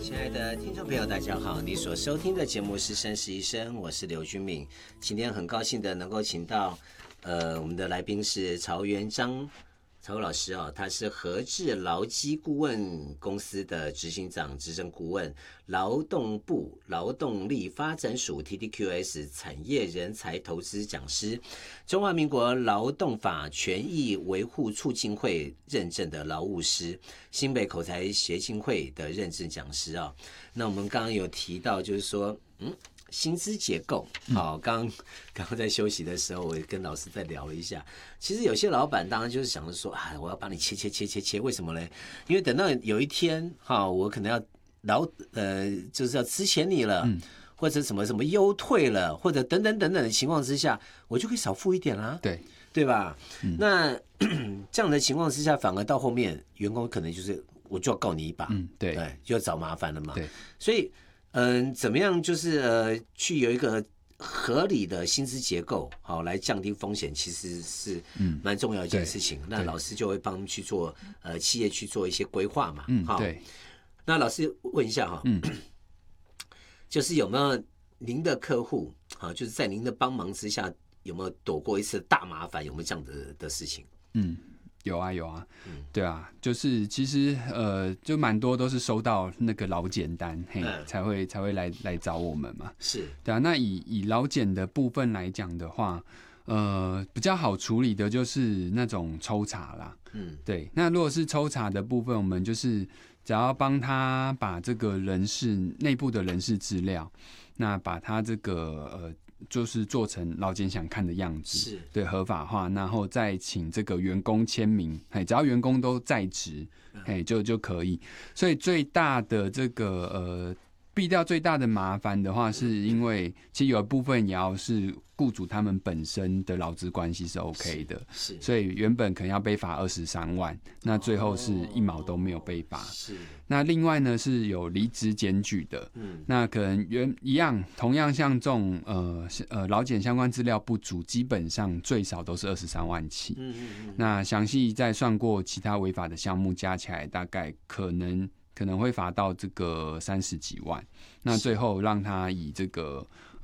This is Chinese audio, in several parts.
亲爱的听众朋友，大家好！你所收听的节目是《生死一生》，我是刘君敏。今天很高兴的能够请到，我们的来宾是曹元章老师哦，他是和智劳基顾问公司的执行长、执政顾问，劳动部劳动力发展署 TDQS 产业人才投资讲师，中华民国劳动法权益维护促进会认证的劳务师，新北口才协进会的认证讲师啊。那我们刚刚有提到，就是说，薪资结构，好，刚刚在休息的时候，我也跟老师在聊了一下。其实有些老板当然就是想着说，我要帮你切，为什么呢？因为等到有一天，我可能要就是要资遣你了，或者什么优退了，或者等等的情况之下，我就可以少付一点啦，对吧？那这样的情况之下，反而到后面，员工可能就是我就要告你一把，对，就要找麻烦了嘛，对，所以。怎么样就是去有一个合理的薪资结构，好来降低风险，其实是蛮重要的一件事情。那老师就会帮他们去做企业去做一些规划嘛，对。那老师问一下哈，就是有没有您的客户就是在您的帮忙之下，有没有躲过一次大麻烦？有没有这样的事情？ 有啊，对啊，就是其实就蛮多都是收到那个劳检单，才会来找我们嘛。是，对啊。那以劳检的部分来讲的话，比较好处理的就是那种抽查啦。对。那如果是抽查的部分，我们就是只要帮他把这个内部的人事资料，那把他这个就是做成劳检想看的样子，对，合法化，然后再请这个员工签名，只要员工都在职，就可以。所以最大的这个避掉最大的麻烦的话，是因为其实有一部分也要是雇主他们本身的劳资关系是 OK 的，所以原本可能要被罚23万，那最后是1毛都没有被罚。那另外呢是有离职检举的，那可能同样像这种劳检相关资料不足，基本上最少都是23万起。那详细再算过其他违法的项目加起来，大概可能会罚到这个30几万，那最后让他以这个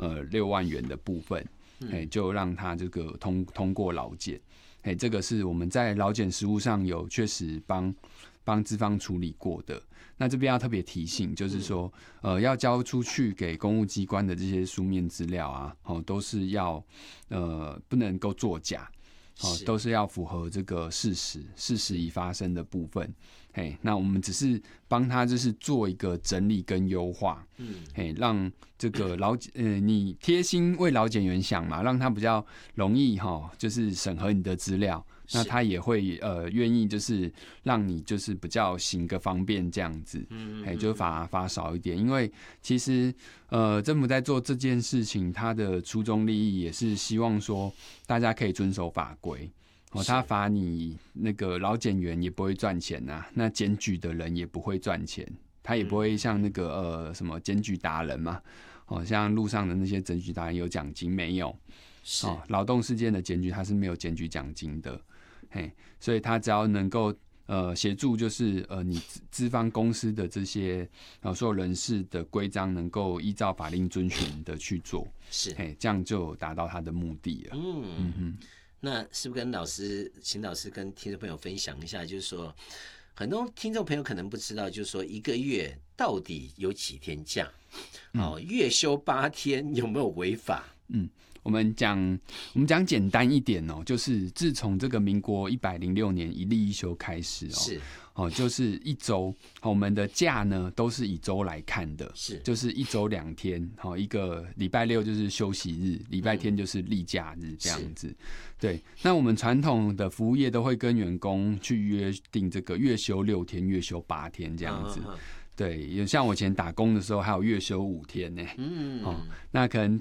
6万元的部分，就让他这个通过劳检，这个是我们在劳检实务上有确实帮资方处理过的。那这边要特别提醒，就是说要交出去给公务机关的这些书面资料啊，都是要不能够作假。都是要符合这个事实已发生的部分。那我们只是帮他就是做一个整理跟优化，让这个你贴心为劳检员想嘛，让他比较容易就是审核你的资料，那他也会愿意就是让你就是比较行个方便这样子，就罚少一点，因为其实政府在做这件事情，他的初衷利益也是希望说大家可以遵守法规。他罚你那个劳检员也不会赚钱啊，那检举的人也不会赚钱，他也不会像那个什么检举达人嘛，像路上的那些检举达人有奖金没有？劳动事件的检举他是没有检举奖金的，所以他只要能够协助，就是你资方公司的这些所有人事的规章能够依照法令遵循的去做，这样就达到他的目的了。 那是不是请老师跟听众朋友分享一下，就是说很多听众朋友可能不知道，就是说一个月到底有几天假？月休8天有没有违法？ 我们讲简单一点就是自从这个民国106年一例一休开始就是一周，我们的假呢都是以周来看的，就是一周2天，一个礼拜六就是休息日，礼拜天就是例假日这样子。对，那我们传统的服务业都会跟员工去约定这个月休6天、月休8天这样子。对，像我以前打工的时候，还有月休5天呢。那可能